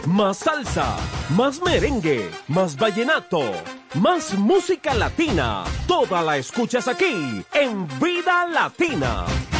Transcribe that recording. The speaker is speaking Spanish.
más salsa, más merengue, más vallenato, más música latina. Toda la escuchas aquí en Vida Latina.